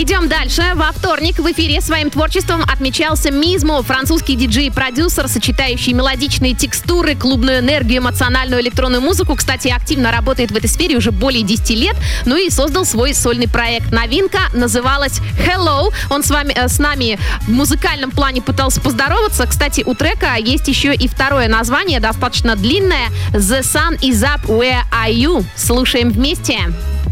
Идем дальше. Во вторник в эфире своим творчеством отмечался Мизмо, французский диджей и продюсер, сочетающий мелодичные текстуры, клубную энергию, эмоциональную электронную музыку. Кстати, активно работает в этой сфере уже более 10 лет. Ну и создал свой сольный проект. Новинка называлась Hello. Он с нами в музыкальном плане пытался поздороваться. Кстати, у трека есть еще и второе название, достаточно длинное. The Sun is Up, Where Are You? Слушаем вместе.